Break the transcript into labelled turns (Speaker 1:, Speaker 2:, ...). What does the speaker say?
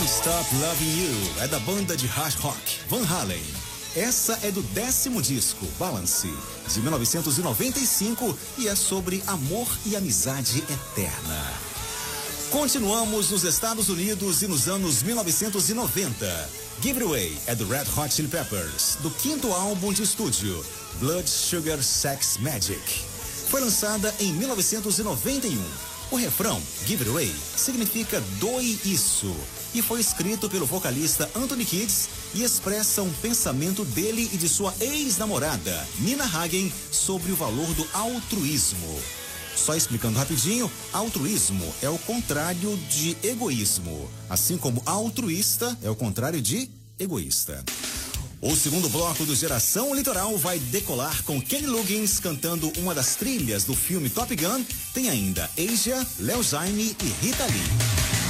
Speaker 1: Can't Stop Loving You é da banda de hard rock Van Halen. Essa é do 10º disco, Balance, de 1995, e é sobre amor e amizade eterna. Continuamos nos Estados Unidos e nos anos 1990. Give It Away é do Red Hot Chili Peppers, do 5º álbum de estúdio, Blood Sugar Sex Magic. Foi lançada em 1991. O refrão, Give It Away, significa doe isso, e foi escrito pelo vocalista Anthony Kiedis e expressa um pensamento dele e de sua ex-namorada, Nina Hagen, sobre o valor do altruísmo. Só explicando rapidinho, altruísmo é o contrário de egoísmo, assim como altruísta é o contrário de egoísta. O segundo bloco do Geração Litoral vai decolar com Kenny Loggins cantando uma das trilhas do filme Top Gun. Tem ainda Asia, Léo Jaime e Rita Lee.